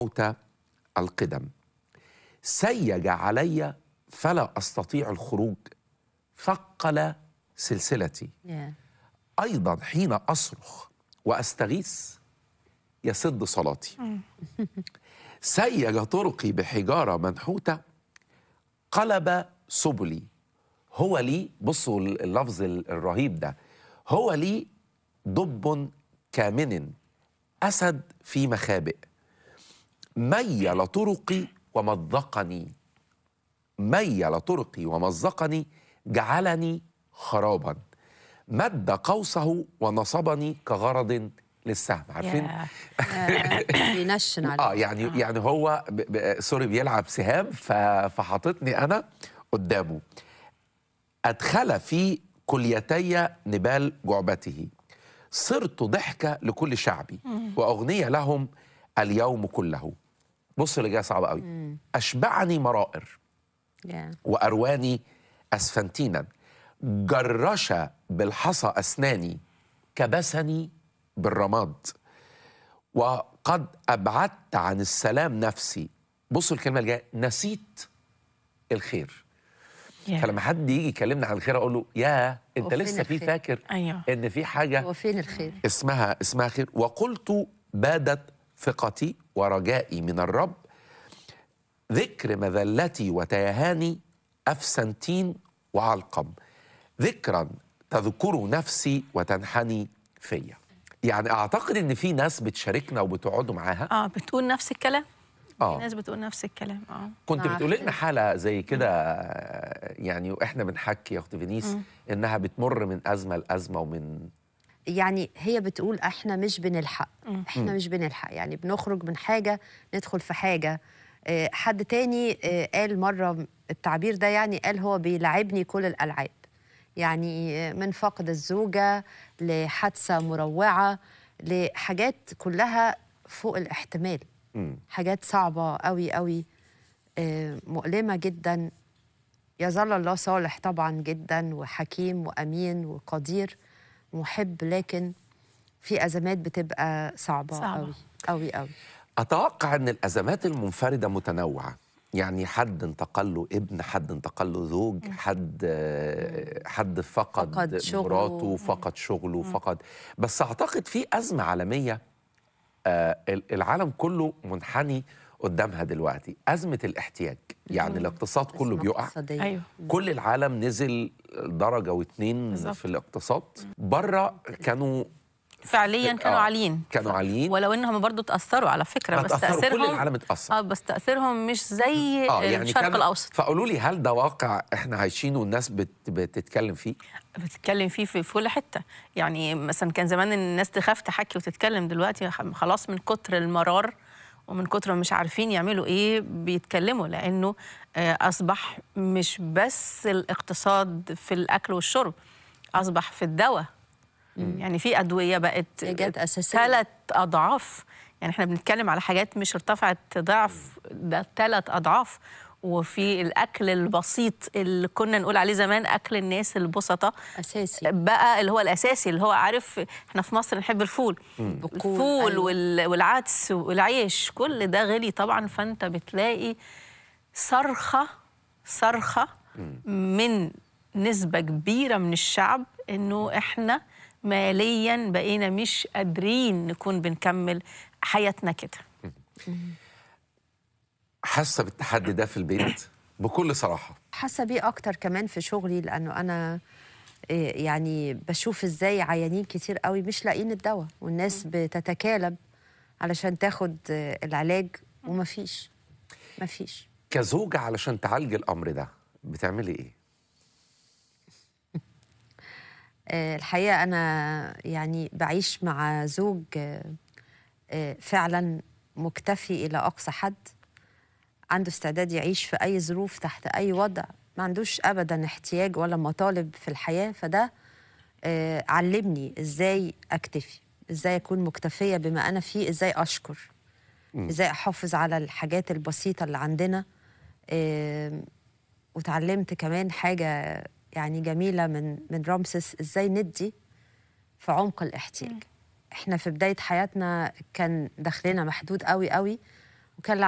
موت القدم. سيج علي فلا أستطيع الخروج، ثقل سلسلتي. أيضا حين أصرخ وأستغيث يسد صلاتي. سيج طرقي بحجارة منحوتة، قلب سبلي. هو لي، بصوا اللفظ الرهيب ده، هو لي دب كامن، أسد في مخابئ. ميل طرقي ومزقني، ميل طرقي ومزقني، جعلني خرابا. مد قوسه ونصبني كغرض للسهم. عارفين؟ بينشن عليه. يعني هو سوري بيلعب سهام، فحاططني انا قدامه. ادخل في كليتي نبال جعبته، صرت ضحكه لكل شعبي واغنيه لهم اليوم كله. بص اللي جاي صعب قوي. اشبعني مرائر وارواني اسفنتينا، جرش بالحصى اسناني، كبسني بالرماد، وقد أبعدت عن السلام نفسي. بصوا الكلمة اللي جاية، نسيت الخير. فلما حد يجي يكلمنا عن الخير أقول له يا أنت لسه في فاكر إن في حاجة هو فين الخير؟ اسمها خير. وقلت بادت ثقتي ورجائي من الرب، ذكر مذلتي وتيهاني أفسنتين وعلقم، ذكرا تذكر نفسي وتنحني فيا. يعني اعتقد ان في ناس بتشاركنا وبتقعدوا معاها بتقول نفس الكلام. في ناس بتقول نفس الكلام. كنت بتقول لنا حاله زي كده، يعني واحنا بنحكي يا اخت فينيس انها بتمر من ازمه لازمه، ومن يعني هي بتقول احنا مش بنلحق. احنا مش بنلحق، يعني بنخرج من حاجه ندخل في حاجه. حد تاني قال مره التعبير ده، يعني قال هو بيلعبني كل الالعاب، يعني من فقد الزوجة لحادثة مروعة لحاجات كلها فوق الاحتمال. حاجات صعبة قوي قوي، مؤلمة جدا. يظل الله صالح طبعا جدا وحكيم وأمين وقدير محب، لكن في أزمات بتبقى صعبة قوي قوي قوي. أتوقع أن الأزمات المنفردة متنوعة، يعني حد انتقل له ابن، حد انتقل له زوج، حد فقد مراته، فقد شغله، فقد. بس أعتقد في أزمة عالمية العالم كله منحني قدامها دلوقتي، أزمة الاحتياج. يعني الاقتصاد كله بيقع. أيوه. كل العالم نزل درجة واتنين في الاقتصاد. بره كانوا فعليا كانوا عاليين، ولو انهم برضو تاثروا على فكره، بس تاثيرهم كل العالم اتاثر. بس تاثيرهم مش زي يعني الشرق الاوسط. فقولوا لي، هل ده واقع احنا عايشينه والناس بتتكلم فيه؟ بتتكلم فيه في كل حته. يعني مثلا كان زمان الناس تخاف تحكي وتتكلم، دلوقتي خلاص من كتر المرار ومن كتر مش عارفين يعملوا ايه بيتكلموا، لانه اصبح مش بس الاقتصاد في الاكل والشرب، اصبح في الدواء. يعني في أدوية بقت 3 أضعاف. يعني احنا بنتكلم على حاجات مش ارتفعت ضعف، ده 3 أضعاف. وفي الأكل البسيط اللي كنا نقول عليه زمان أكل الناس البسطة، أساسي بقى اللي هو الأساسي، اللي هو عارف احنا في مصر نحب الفول. الفول والعدس والعيش، كل ده غلي طبعا. فأنت بتلاقي صرخة من نسبة كبيرة من الشعب إنه احنا ماليا بقينا مش قادرين نكون بنكمل حياتنا كده. حاسه بالتحدي ده في البيت بكل صراحه؟ حاسه بيه اكتر كمان في شغلي، لانه انا يعني بشوف ازاي عيانين كتير قوي مش لاقيين الدواء، والناس بتتكالب علشان تاخد العلاج ومفيش. كزوجة علشان تعالج الامر ده بتعملي ايه؟ الحقيقة أنا يعني بعيش مع زوج فعلا مكتفي إلى أقصى حد، عنده استعداد يعيش في أي ظروف تحت أي وضع، ما عندوش أبدا احتياج ولا مطالب في الحياة. فده علمني إزاي أكتفي، إزاي أكون مكتفية بما أنا فيه، إزاي أشكر، إزاي أحافظ على الحاجات البسيطة اللي عندنا. وتعلمت كمان حاجة يعني جميلة من رامسيس، إزاي ندي في عمق الاحتياج. إحنا في بداية حياتنا كان دخلنا محدود قوي قوي، وكان